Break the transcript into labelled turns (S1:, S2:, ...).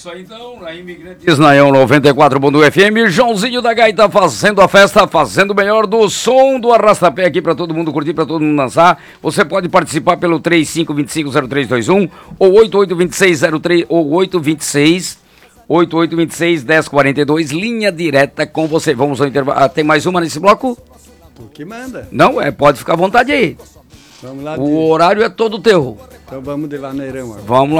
S1: isso aí então, na Imigrantes Naião 94.1 FM, Joãozinho da Gaita fazendo a festa, fazendo o melhor do som do arrastapé aqui pra todo mundo curtir, pra todo mundo dançar. Você pode participar pelo 35250321 ou 882603 ou 8826-1042, linha direta com você. Vamos ao intervalo. Tem mais uma nesse bloco?
S2: Tu que manda.
S1: Não, pode ficar à vontade aí.
S2: Vamos lá.
S1: O horário é todo teu.
S2: Então vamos de vaneirão agora.
S1: Vamos lá.